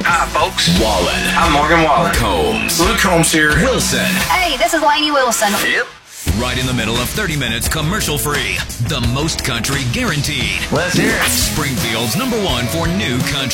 Hi, folks. Wallen. I'm Morgan Wallen. Combs. Luke Combs here. Wilson. Hey, this is Lainey Wilson. Yep. Right in the middle of 30 minutes commercial free. The most country guaranteed. Let's hear it. Springfield's #1 for new country.